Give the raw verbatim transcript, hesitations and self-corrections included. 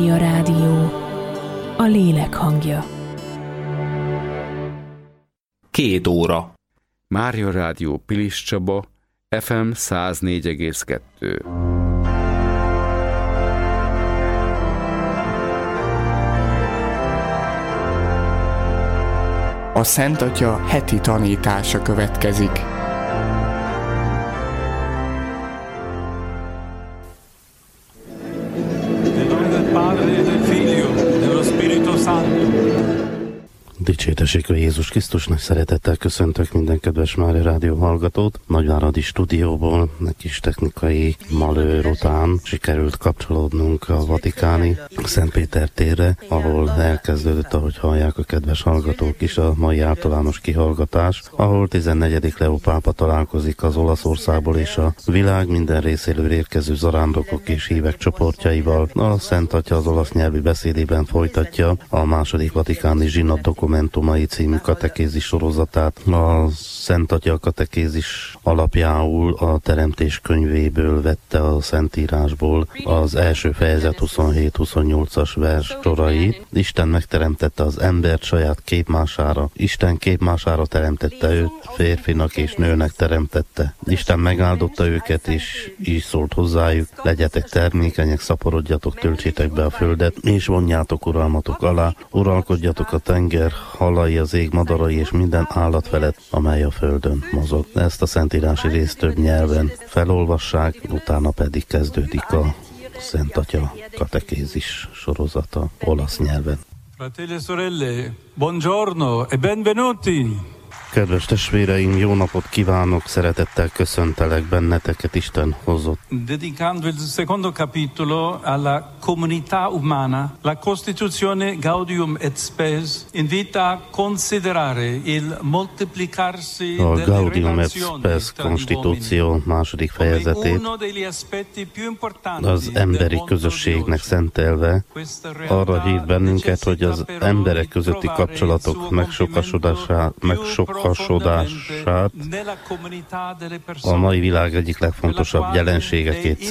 A rádió, a lélek hangja. Két óra. Mária Rádió Pilis Csaba, ef em száz négy egész kettő. A Szent Atya heti tanítása következik. Dicsértessék a Jézus Krisztus, nagy szeretettel köszöntök minden kedves Mária Rádió hallgatót. Nagyváradi stúdióból egy kis technikai malőr után sikerült kapcsolódnunk a vatikáni Szent Péter térre, ahol elkezdődött, ahogy hallják a kedves hallgatók is, a mai általános kihallgatás, ahol tizennegyedik Leó pápa találkozik az Olaszországból és a világ minden részéről érkező zarándokok és hívek csoportjaival. A Szent Atya az olasz nyelvű beszédében folytatja a második vatikáni zsinat dokumentumai című katekézis sorozatát. A Szent Atya katekézis alapjául a Teremtés könyvéből vette a Szentírásból az első fejezet huszonhét-huszonnyolcas vers sorai. Isten megteremtette az embert saját képmására. Isten képmására teremtette őt, férfinak és nőnek teremtette. Isten megáldotta őket, és így szólt hozzájuk: legyetek termékenyek, szaporodjatok, töltsétek be a földet, és vonjátok uralmatok alá, uralkodjatok a tenger halai, az ég madarai és minden állat felett, amely a földön mozog. Ezt a szentírási részt több nyelven felolvassák, utána pedig kezdődik a Szent Atya katekézis sorozata olasz nyelven. Fratelli e sorelle, buongiorno e benvenuti! Kedves testvéreim, jó napot kívánok, szeretettel köszöntelek benneteket, Isten hozott. Dedicando il secondo capitolo alla comunità umana, la Costituzione Gaudium et Spes invita a considerare il moltiplicarsi a delle Gaudium et relazioni Spes tra gli konstitúció uomini második come fejezetét uno degli aspetti più importanti az del emberi mondo közösségnek di oggi. szentelve Questa realtà arra hív bennünket, hogy az necessita però emberek di közötti trovare il kapcsolatok suo megsokasodását, più megsokasodását nella comunità delle a persone. mai világ egyik legfontosabb jelenségeként